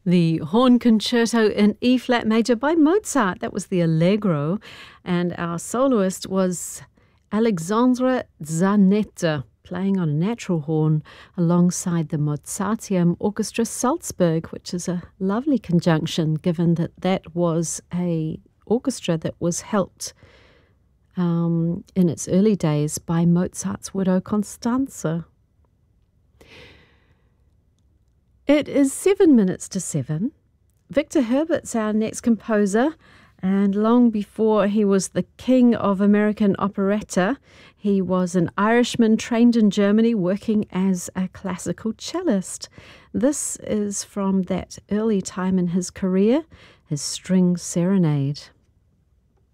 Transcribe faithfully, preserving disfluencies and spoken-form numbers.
The Horn Concerto in E-flat major by Mozart. That was the Allegro. And our soloist was Alexandre Zanetta, playing on a natural horn alongside the Mozarteum Orchestra Salzburg, which is a lovely conjunction given that that was a orchestra that was helped um, in its early days by Mozart's widow Constanze. It is seven minutes to seven. Victor Herbert's our next composer, and long before he was the king of American operetta, he was an Irishman trained in Germany working as a classical cellist. This is from that early time in his career, his String Serenade.